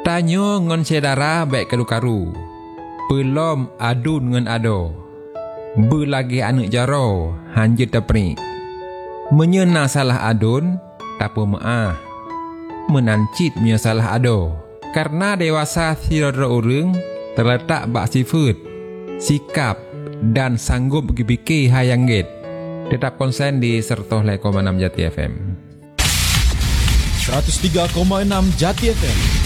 Tanyo ngon sedara baik karu-karu. Pelom adun ngon ado. Belagi anak jaro hanjit teprik. Menyena salah adun, tapa maah. Menancit punya salah ado. Karena dewasa sira-sira urang terletak bak sifat, sikap dan sanggup berfikir hayang get. Tetap konsen di 103,6 Jati FM. 103,6 Jati FM.